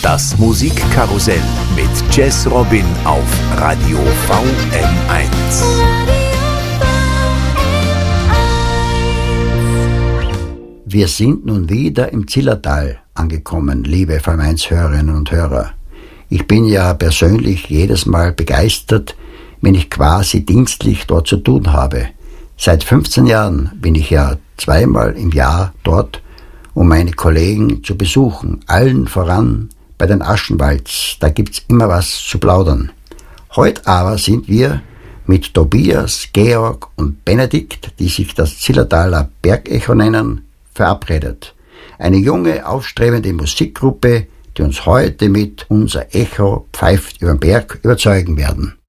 Das Musikkarussell mit Jazz Robin auf Radio VM1. Wir sind nun wieder im Zillertal angekommen, liebe VM1-Hörerinnen und Hörer. Ich bin ja persönlich jedes Mal begeistert, wenn ich quasi dienstlich dort zu tun habe. Seit 15 Jahren bin ich ja zweimal im Jahr dort, um meine Kollegen zu besuchen, allen voran bei den Aschenwalds. Da gibt's immer was zu plaudern. Heute aber sind wir mit Tobias, Georg und Benedikt, die sich das Zillertaler Bergecho nennen, verabredet. Eine junge, aufstrebende Musikgruppe, die uns heute mit Unser Echo pfeift überm Berg überzeugen werden.